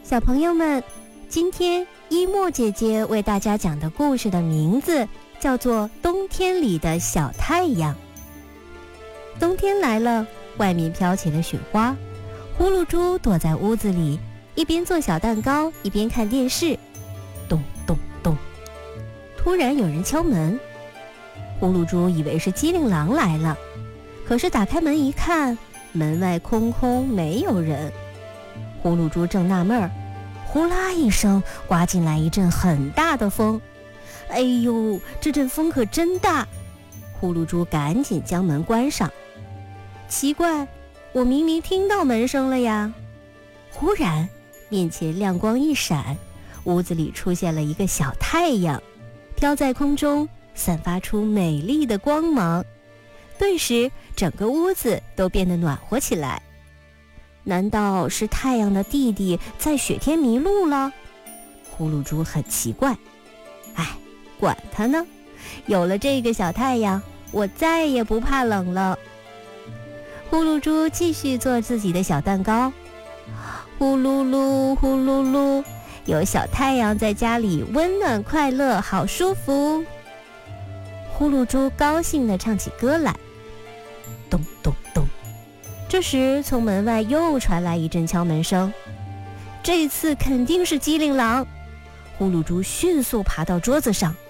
小朋友们，今天一莫姐姐为大家讲的故事的名字叫做《冬天里的小太阳》。冬天来了，外面飘起了雪花，呼噜猪躲在屋子里，一边做小蛋糕，一边看电视。咚咚咚，突然有人敲门，呼噜猪以为是机灵狼来了，可是打开门一看，门外空空，没有人。呼噜猪正纳闷儿，呼啦一声，刮进来一阵很大的风。哎呦，这阵风可真大！呼噜猪赶紧将门关上。奇怪，我明明听到门声了呀！忽然，面前亮光一闪，屋子里出现了一个小太阳，飘在空中，散发出美丽的光芒。顿时，整个屋子都变得暖和起来。难道是太阳的弟弟在雪天迷路了？呼噜猪很奇怪。哎，管他呢，有了这个小太阳，我再也不怕冷了。呼噜猪继续做自己的小蛋糕。呼噜噜，呼噜噜，有小太阳在家里，温暖快乐，好舒服。呼噜猪高兴地唱起歌来。咚咚咚，这时从门外又传来一阵敲门声，这次肯定是机灵狼。呼噜猪迅速爬到桌子上，